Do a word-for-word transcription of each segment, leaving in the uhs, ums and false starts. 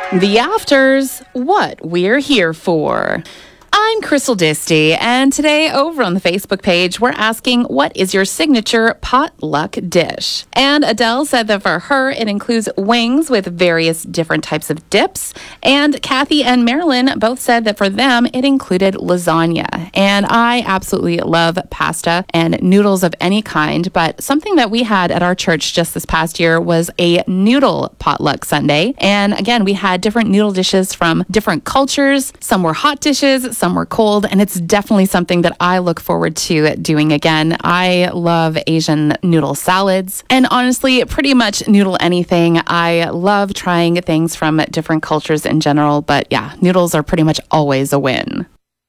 The Afters, what we're here for. I'm Crystal Disty, and today over on the Facebook page, we're asking, what is your signature potluck dish? And Adele said that for her, it includes wings with various different types of dips. And Kathy and Marilyn both said that for them, it included lasagna. And I absolutely love pasta and noodles of any kind, but something that we had at our church just this past year was a noodle potluck Sunday. And again, we had different noodle dishes from different cultures. Some were hot dishes, some were cold, and it's definitely something that I look forward to doing again. I love Asian noodle salads, and honestly, pretty much noodle anything. I love trying things from different cultures in general, but yeah, noodles are pretty much always a win.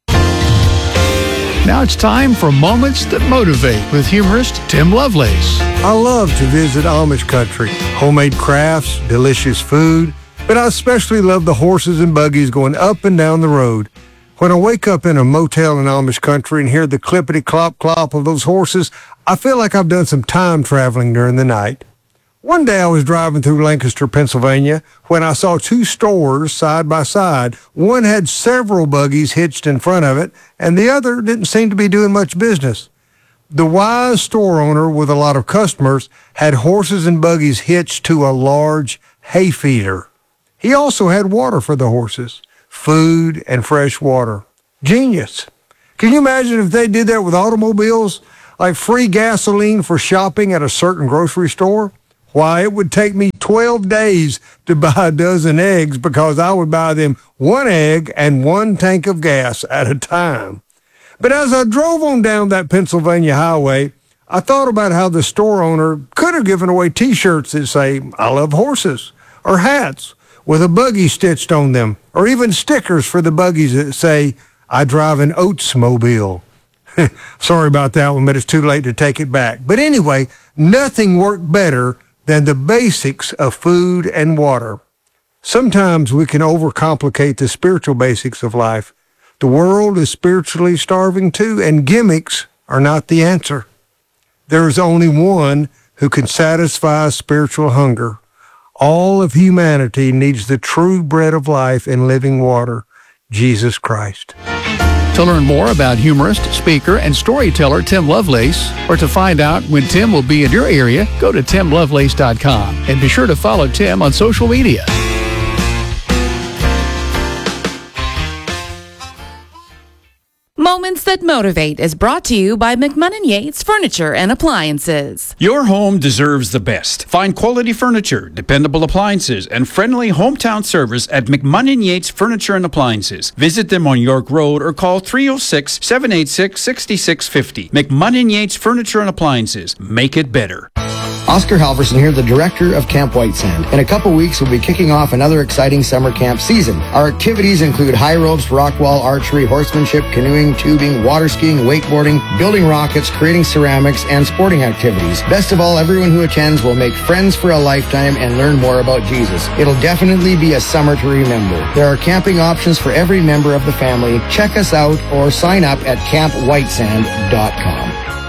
Now it's time for Moments That Motivate with humorist Tim Lovelace. I love to visit Amish country, homemade crafts, delicious food, but I especially love the horses and buggies going up and down the road. When I wake up in a motel in Amish country and hear the clippity-clop-clop of those horses, I feel like I've done some time traveling during the night. One day I was driving through Lancaster, Pennsylvania, when I saw two stores side by side. One had several buggies hitched in front of it, and the other didn't seem to be doing much business. The wise store owner with a lot of customers had horses and buggies hitched to a large hay feeder. He also had water for the horses. Food and fresh water. Genius. Can you imagine if they did that with automobiles? Like free gasoline for shopping at a certain grocery store? Why, it would take me twelve days to buy a dozen eggs because I would buy them one egg and one tank of gas at a time. But as I drove on down that Pennsylvania highway, I thought about how the store owner could have given away T-shirts that say, "I love horses," or hats with a buggy stitched on them, or even stickers for the buggies that say, "I drive an Oatsmobile." Sorry about that one, but it's too late to take it back. But anyway, nothing worked better than the basics of food and water. Sometimes we can overcomplicate the spiritual basics of life. The world is spiritually starving too, and gimmicks are not the answer. There is only one who can satisfy spiritual hunger. All of humanity needs the true bread of life and living water, Jesus Christ. To learn more about humorist, speaker, and storyteller Tim Lovelace, or to find out when Tim will be in your area, go to tim lovelace dot com and be sure to follow Tim on social media. Moments That Motivate is brought to you by McMunn and Yates Furniture and Appliances. Your home deserves the best. Find quality furniture, dependable appliances, and friendly hometown service at McMunn and Yates Furniture and Appliances. Visit them on York Road or call three oh six, seven eight six, six six five oh. McMunn and Yates Furniture and Appliances. Make it better. Oscar Halverson here, the director of Camp White Sand. In a couple weeks, we'll be kicking off another exciting summer camp season. Our activities include high ropes, rock wall, archery, horsemanship, canoeing, tubing, water skiing, wakeboarding, building rockets, creating ceramics, and sporting activities. Best of all, everyone who attends will make friends for a lifetime and learn more about Jesus. It'll definitely be a summer to remember. There are camping options for every member of the family. Check us out or sign up at camp white sand dot com.